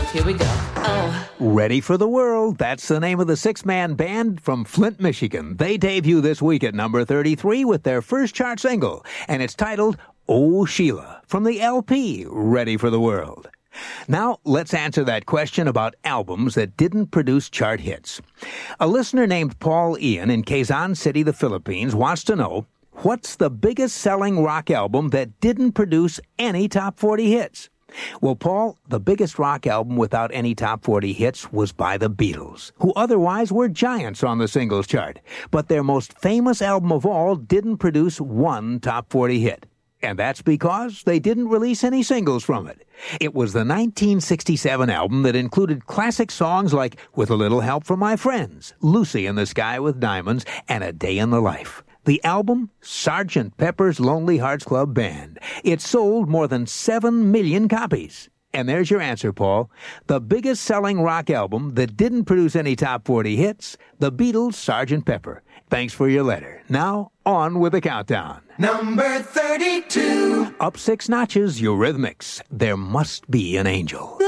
Here we go. Oh. Ready for the World. That's the name of the six-man band from Flint, Michigan. They debut this week at number 33 with their first chart single, and it's titled Oh Sheila from the LP Ready for the World. Now, let's answer that question about albums that didn't produce chart hits. A listener named Paul Ian in Quezon City, the Philippines, wants to know, what's the biggest selling rock album that didn't produce any top 40 hits? Well, Paul, the biggest rock album without any top 40 hits was by the Beatles, who otherwise were giants on the singles chart. But their most famous album of all didn't produce one top 40 hit. And that's because they didn't release any singles from it. It was the 1967 album that included classic songs like With a Little Help from My Friends, Lucy in the Sky with Diamonds, and A Day in the Life. The album, Sgt. Pepper's Lonely Hearts Club Band. It sold more than 7 million copies. And there's your answer, Paul. The biggest selling rock album that didn't produce any top 40 hits, the Beatles' Sgt. Pepper. Thanks for your letter. Now, on with the countdown. Number 32. Up 6 notches, Eurythmics. There Must Be an Angel.